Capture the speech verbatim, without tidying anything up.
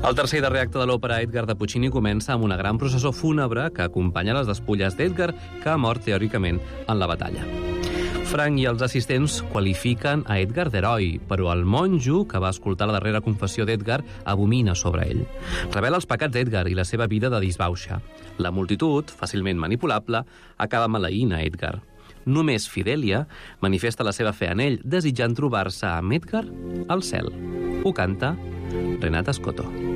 El tercer i darrer acte de l'òpera Edgar de Puccini comença amb una gran processó fúnebre que acompanya les despulles d'Edgar, que ha mort teòricament en la batalla. Frank i els assistents qualifiquen a Edgar d'heroi, però el monjo que va escoltar la darrera confessió d'Edgar abomina sobre ell. Revela els pecats d'Edgar i la seva vida de disbauxa. La multitud, fàcilment manipulable, acaba maleint a Edgar. Només Fidelia manifesta la seva fe en ell, desitjant trobar-se amb Edgar al cel. Ho canta Renata Scotto.